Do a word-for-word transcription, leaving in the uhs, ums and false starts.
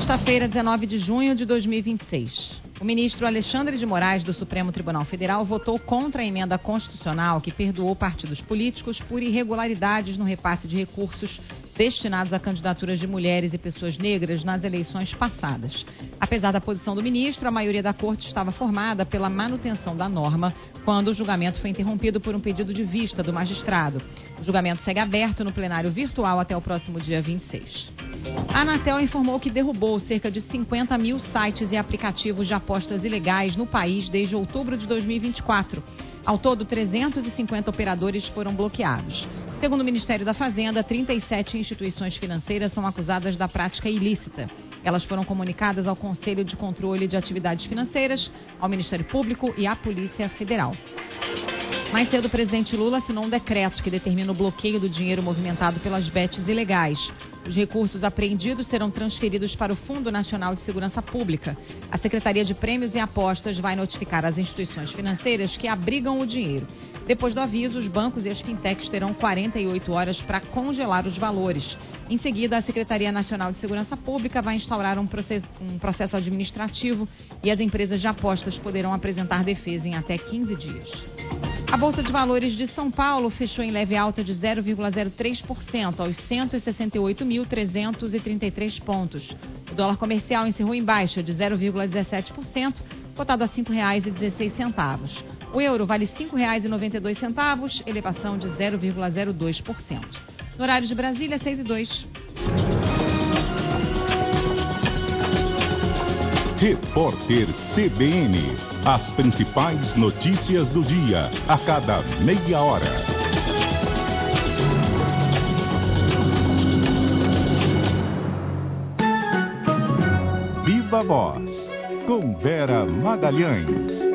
Sexta-feira, dezenove de junho de dois mil e vinte e seis. O ministro Alexandre de Moraes, do Supremo Tribunal Federal, votou contra a emenda constitucional que perdoou partidos políticos por irregularidades no repasse de recursos destinados a candidaturas de mulheres e pessoas negras nas eleições passadas. Apesar da posição do ministro, a maioria da corte estava formada pela manutenção da norma quando o julgamento foi interrompido por um pedido de vista do magistrado. O julgamento segue aberto no plenário virtual até o próximo dia vinte e seis. A Anatel informou que derrubou cerca de cinquenta mil sites e aplicativos de apostas ilegais no país desde outubro de dois mil e vinte e quatro. Ao todo, trezentos e cinquenta operadores foram bloqueados. Segundo o Ministério da Fazenda, trinta e sete instituições financeiras são acusadas da prática ilícita. Elas foram comunicadas ao Conselho de Controle de Atividades Financeiras, ao Ministério Público e à Polícia Federal. Mais cedo, o presidente Lula assinou um decreto que determina o bloqueio do dinheiro movimentado pelas bets ilegais. Os recursos apreendidos serão transferidos para o Fundo Nacional de Segurança Pública. A Secretaria de Prêmios e Apostas vai notificar as instituições financeiras que abrigam o dinheiro. Depois do aviso, os bancos e as fintechs terão quarenta e oito horas para congelar os valores. Em seguida, a Secretaria Nacional de Segurança Pública vai instaurar um processo, um processo administrativo e as empresas de apostas poderão apresentar defesa em até quinze dias. A Bolsa de Valores de São Paulo fechou em leve alta de zero vírgula zero três por cento aos cento e sessenta e oito mil trezentos e trinta e três pontos. O dólar comercial encerrou em baixa de zero vírgula dezessete por cento, cotado a cinco reais e dezesseis centavos. O euro vale cinco reais e noventa e dois centavos, elevação de zero vírgula zero dois por cento. No horário de Brasília, seis e dois. Repórter C B N. As principais notícias do dia, a cada meia hora. Viva Voz, com Vera Magalhães.